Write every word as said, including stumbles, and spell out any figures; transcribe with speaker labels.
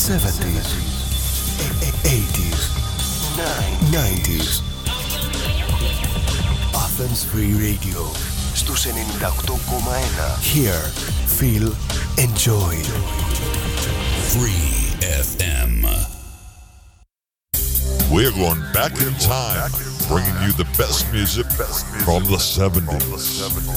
Speaker 1: seventies, eighties, nineties. Athens Free Radio στους ενενήντα οκτώ κόμμα ένα. Hear, feel, enjoy.
Speaker 2: Free εφ εμ.
Speaker 3: We're going back in time, bringing you the best music from the seventies.